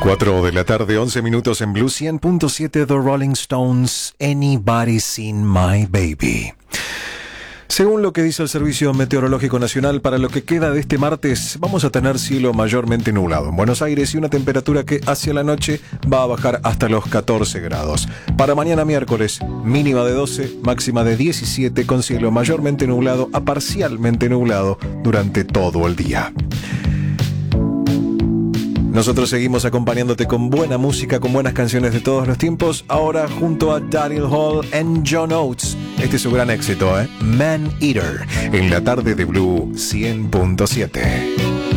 4 de la tarde, 11 minutos en Blue 100.7 The Rolling Stones, Anybody Seen My Baby. Según lo que dice el Servicio Meteorológico Nacional, para lo que queda de este martes vamos a tener cielo mayormente nublado en Buenos Aires y una temperatura que hacia la noche va a bajar hasta los 14 grados. Para mañana miércoles, mínima de 12, máxima de 17, con cielo mayormente nublado a parcialmente nublado durante todo el día. Nosotros seguimos acompañándote con buena música, con buenas canciones de todos los tiempos. Ahora junto a Daryl Hall y John Oates. Este es su gran éxito, Man Eater, en la tarde de Blue 100.7.